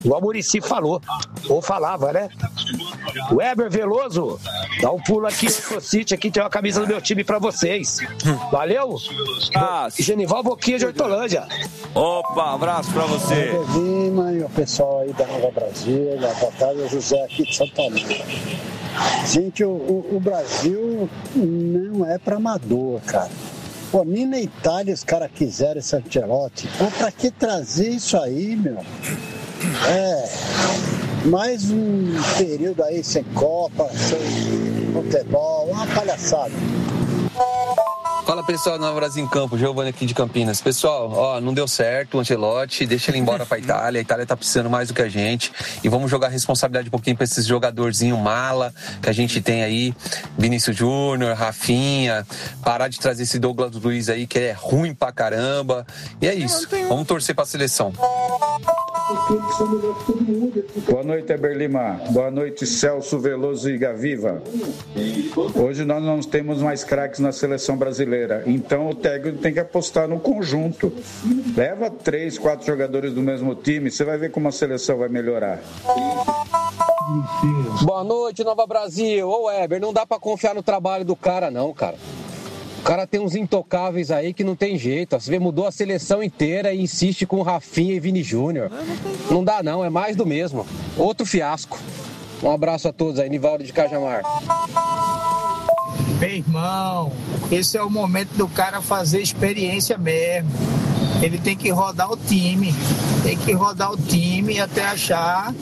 igual o Muricy falou, ou falava, né? Weber Veloso, dá um pulo aqui no City, aqui tem uma camisa do meu time pra vocês. Valeu? Genival Boquinha de Hortolândia. Opa, abraço pra você. Lima e o pessoal aí da Nova Brasília, boa tarde, José aqui de Santa Maria. Gente, o Brasil não é pra amador, cara. Pô, nem na Itália os caras quiseram esse Ancelotti. Pô, pra que trazer isso aí, meu? Mais um período aí sem Copa, sem futebol, uma palhaçada. Fala pessoal do Nova Brasil em Campo, Giovanni aqui de Campinas. Pessoal, não deu certo o Ancelotti, deixa ele embora pra Itália. A Itália tá precisando mais do que a gente. E vamos jogar a responsabilidade um pouquinho pra esses jogadorzinhos mala que a gente tem aí. Vinícius Júnior, Rafinha. Parar de trazer esse Douglas Luiz aí que é ruim pra caramba. E é isso, vamos torcer pra seleção. Boa noite, Heber Lima. Boa noite, Celso Veloso e Gaviva. Hoje nós não temos mais craques na seleção brasileira, então o técnico tem que apostar no conjunto. Leva 3, 4 jogadores do mesmo time, você vai ver como a seleção vai melhorar. Boa noite, Nova Brasil. Ô, Heber, não dá pra confiar no trabalho do cara, não, cara. O cara tem uns intocáveis aí que não tem jeito. Você vê, mudou a seleção inteira e insiste com Rafinha e Vini Júnior. Não dá não, é mais do mesmo. Outro fiasco. Um abraço a todos aí, Nivaldo de Cajamar. Meu irmão, esse é o momento do cara fazer experiência mesmo. Ele tem que rodar o time. Tem que rodar o time até achar.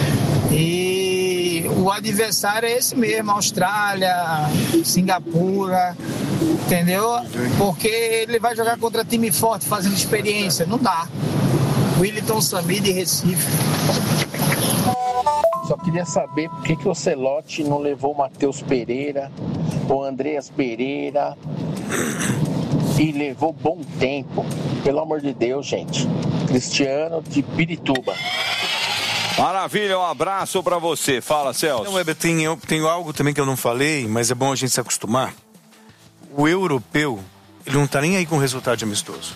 E o adversário é esse mesmo, Austrália, Singapura, entendeu? Porque ele vai jogar contra time forte fazendo experiência, não dá. Wellington Samir de Recife. Só queria saber por que o Ancelotti não levou o Matheus Pereira, o Andreas Pereira e levou Bom Tempo. Pelo amor de Deus, gente. Cristiano de Pirituba. Maravilha, um abraço pra você. Fala, Celso. Não, Weber, tenho algo também que eu não falei, mas é bom a gente se acostumar. O europeu, ele não tá nem aí com o resultado de amistoso.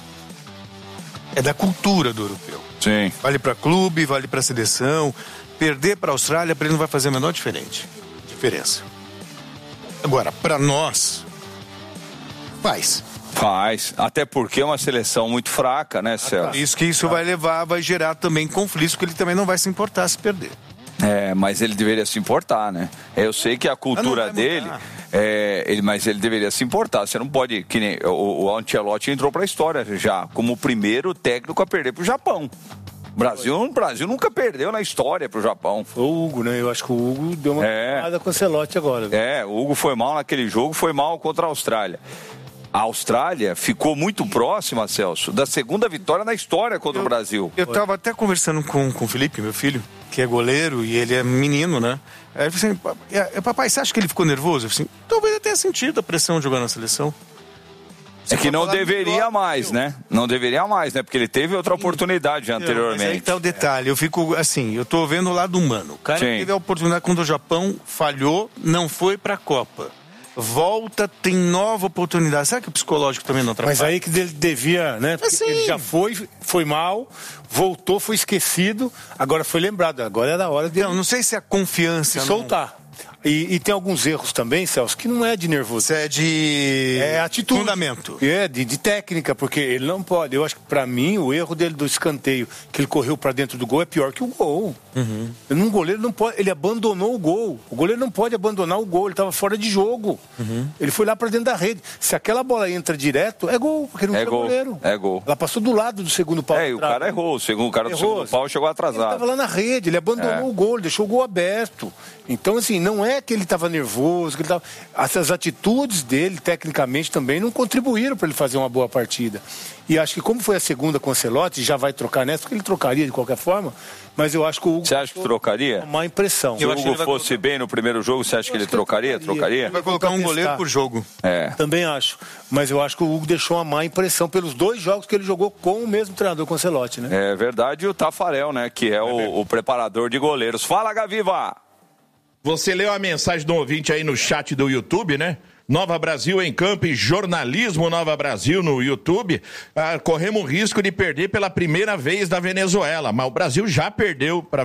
É da cultura do europeu. Sim. Vale pra clube, vale pra seleção. Perder pra Austrália, pra ele não vai fazer a menor diferença. Agora, pra nós, faz. Até porque é uma seleção muito fraca, né, Celso? Isso que isso vai gerar também conflitos, porque ele também não vai se importar se perder. Mas ele deveria se importar, né? Eu sei que a cultura dele, mas ele deveria se importar. Você não pode, que nem o Ancelotti entrou pra história já, como o primeiro técnico a perder pro Japão. O Brasil nunca perdeu na história pro Japão. Foi o Hugo, né? Eu acho que o Hugo deu uma porrada com o Ancelotti agora. O Hugo foi mal naquele jogo, foi mal contra a Austrália. A Austrália ficou muito próxima, Celso, da segunda vitória na história contra o Brasil. Eu estava até conversando com o Felipe, meu filho, que é goleiro e ele é menino, né? Aí ele falou assim, papai, você acha que ele ficou nervoso? Eu falei assim, talvez ele tenha sentido a pressão de jogar na seleção. É que não deveria mais, né? Não deveria mais, né? Porque ele teve outra oportunidade anteriormente. Mas aí tá o detalhe, eu fico assim, eu tô vendo o lado humano. O cara teve a oportunidade quando o Japão falhou, não foi pra Copa. Volta, tem nova oportunidade. Será que o psicológico também não atrapalha? Mas aí que ele devia, né? Porque ele já foi mal, voltou, foi esquecido, agora foi lembrado. Agora era a hora de... Não sei se é a confiança... Se soltar. E tem alguns erros também, Celso, que não é de nervoso. É de... É atitude. Fundamento. De técnica, porque ele não pode. Eu acho que pra mim, o erro dele do escanteio, que ele correu pra dentro do gol, é pior que o gol. Uhum. Um goleiro não pode... Ele abandonou o gol. O goleiro não pode abandonar o gol. Ele tava fora de jogo. Uhum. Ele foi lá pra dentro da rede. Se aquela bola entra direto, é gol, porque não tinha goleiro. É gol. Ela passou do lado do segundo pau. E o cara errou. O segundo cara do segundo pau chegou atrasado. Ele tava lá na rede, ele abandonou o gol, ele deixou o gol aberto. Então, assim, não é que ele estava nervoso, que ele tava... Essas atitudes dele, tecnicamente, também não contribuíram para ele fazer uma boa partida. E acho que como foi a segunda com o Ancelotti, já vai trocar nessa, porque ele trocaria de qualquer forma, mas eu acho que o Hugo... Você acha que trocaria? Uma má impressão. Se o Hugo fosse bem no primeiro jogo, você acha que ele trocaria? Ele vai colocar um goleiro por jogo. Também acho. Mas eu acho que o Hugo deixou uma má impressão pelos 2 jogos que ele jogou com o mesmo treinador, com o Ancelotti, né? É verdade, e o Tafarel, né, que é o preparador de goleiros. Fala, Gaviva! Você leu a mensagem do ouvinte aí no chat do YouTube, né? Nova Brasil em Campo e Jornalismo Nova Brasil no YouTube, corremos o risco de perder pela primeira vez da Venezuela, mas o Brasil já perdeu para